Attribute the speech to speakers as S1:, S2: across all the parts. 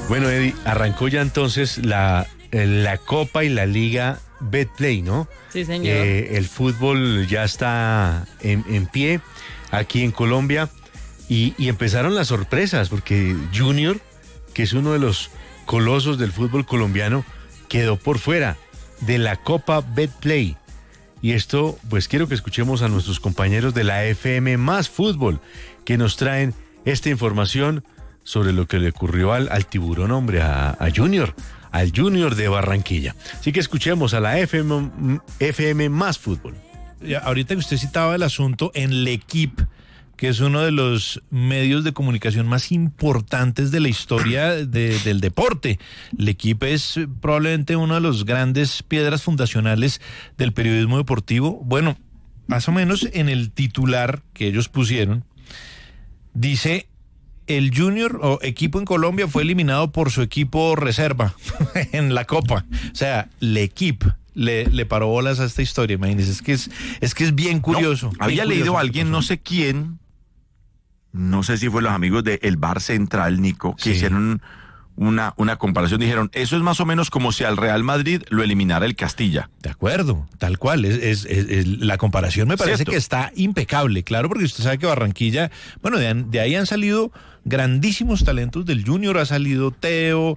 S1: Bueno, Eddie, arrancó ya entonces la Copa y la Liga Betplay, ¿no?
S2: Sí, señor.
S1: El fútbol ya está en pie aquí en Colombia y empezaron las sorpresas porque Junior, que es uno de los colosos del fútbol colombiano, quedó por fuera de la Copa Betplay. Y esto, pues quiero que escuchemos a nuestros compañeros de la FM Más Fútbol, que nos traen esta información sobre lo que le ocurrió al tiburón, hombre, a Junior, al Junior de Barranquilla. Así que escuchemos a la FM Más Fútbol.
S3: Ahorita que usted citaba el asunto en L'Equipe, que es uno de los medios de comunicación más importantes de la historia del deporte. L'Equipe es probablemente una de las grandes piedras fundacionales del periodismo deportivo. Bueno, más o menos en el titular que ellos pusieron, dice: el Junior o equipo en Colombia fue eliminado por su equipo reserva en la Copa. O sea, L'Equipe le paró bolas a esta historia, imagínense. Es que es bien curioso.
S4: No, había leído a alguien, no sé quién, no sé si fue los amigos del Bar Central, Nico, que hicieron una comparación. Dijeron, eso es más o menos como si al Real Madrid lo eliminara el Castilla.
S3: De acuerdo, tal cual. La comparación me parece que está impecable, claro, porque usted sabe que Barranquilla, bueno, de ahí han salido grandísimos talentos del Junior. Ha salido Teo,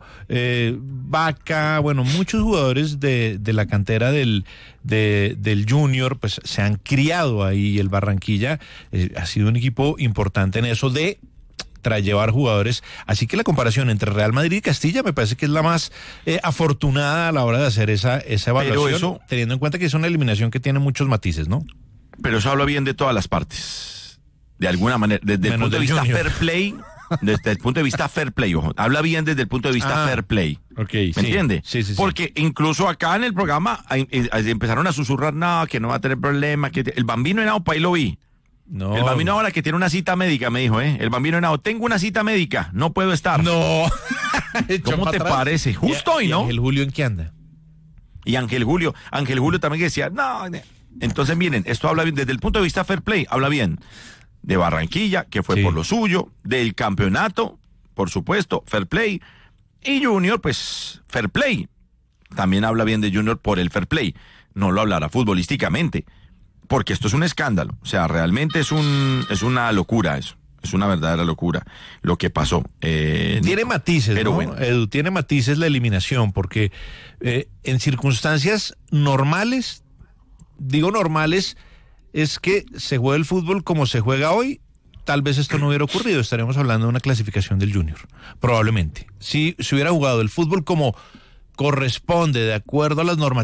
S3: Vaca, bueno, muchos jugadores de la cantera del Junior, pues se han criado ahí. El Barranquilla ha sido un equipo importante en eso de tras llevar jugadores, así que la comparación entre Real Madrid y Castilla me parece que es la más afortunada a la hora de hacer esa evaluación, teniendo en cuenta que es una eliminación que tiene muchos matices, ¿no?
S4: Pero eso habla bien de todas las partes, de alguna manera, desde el punto de vista fair play, desde el punto de vista fair play, ojo, habla bien desde el punto de vista fair play,
S3: okay,
S4: ¿me entiende?
S3: Sí.
S4: Porque incluso acá en el programa empezaron a susurrar, no, que no va a tener problema, que el Bambino Henao, pa' ahí lo vi.
S3: No.
S4: El Bambino ahora que tiene una cita médica, me dijo, el Bambino Henao, tengo una cita médica, no puedo estar.
S3: No.
S4: ¿Cómo te parece? Justo hoy, ¿no?
S3: ¿Y Ángel Julio en qué anda?
S4: Y Ángel Julio también decía, no. Entonces, miren, esto habla bien, desde el punto de vista fair play, habla bien de Barranquilla, que fue por lo suyo, del campeonato, por supuesto, fair play, y Junior, pues, fair play. También habla bien de Junior por el fair play, no lo hablará futbolísticamente, porque esto es un escándalo, o sea, realmente es una locura eso, es una verdadera locura lo que pasó.
S3: Tiene matices,
S4: pero
S3: ¿no?
S4: bueno.
S3: Edu, tiene matices la eliminación, porque en circunstancias normales, digo normales, es que se juega el fútbol como se juega hoy, tal vez esto no hubiera ocurrido, estaríamos hablando de una clasificación del Junior, probablemente. Si se hubiera jugado el fútbol como corresponde, de acuerdo a las normativas